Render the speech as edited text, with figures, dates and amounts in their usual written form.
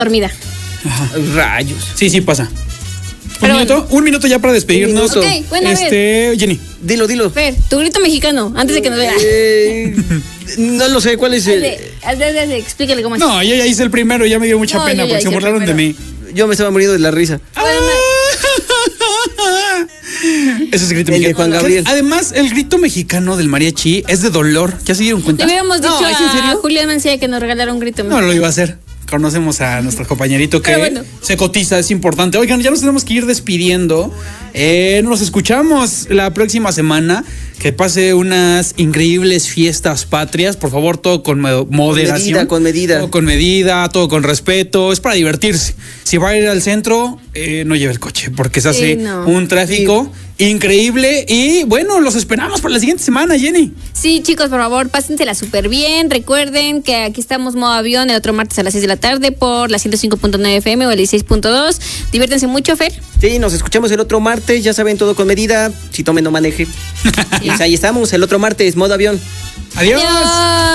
dormida. Ajá. Rayos. Sí, pasa. Pero Un minuto ya para despedirnos. Ok, bueno, a ver. Jenny. Dilo. Fer, tu grito mexicano, antes de que nos vea. No lo sé, ¿cuál es el...? Explícale cómo es. No, yo ya hice el primero, ya me dio mucha No, pena yo ya porque se hice el burlaron de mí. Yo me estaba muriendo de la risa. Ese es el grito El de mexicano. Juan Gabriel. Además, el grito mexicano del mariachi es de dolor. ¿Ya se dieron cuenta? Le hubiéramos dicho ¿es en a serio? Julián Mancilla que nos regalara un grito No mexicano. lo iba a hacer. Conocemos a nuestro compañerito que Pero bueno. se cotiza, es importante. Oigan, ya nos tenemos que ir despidiendo. Nos escuchamos la próxima semana. Que pase unas increíbles fiestas patrias. Por favor, todo con moderación. Con medida. Todo con medida, todo con respeto. Es para divertirse. Si va a ir al centro, no lleve el coche, porque se hace un tráfico increíble. Y bueno, los esperamos para la siguiente semana, Jenny. Sí, chicos, por favor, pásensela súper bien. Recuerden que aquí estamos modo avión el otro martes a las 6 de la tarde por la 105.9 FM o el 16.2. Diviértanse mucho, Fer. Sí, nos escuchamos el otro martes. Ya saben, todo con medida. Si tome, no maneje. Y ahí estamos, el otro martes, modo avión. Adiós. Adiós.